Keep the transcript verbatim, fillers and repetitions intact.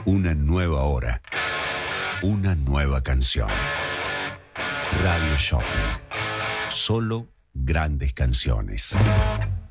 Una nueva hora. Una nueva canción. Radio Shopping. Solo grandes canciones.